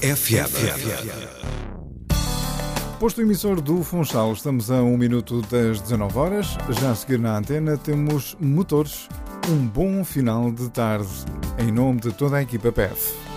FM. Posto emissor do Funchal, estamos a 1 minuto das 19 horas. Já a seguir na antena temos Motores. Um bom final de tarde, em nome de toda a equipa PEF.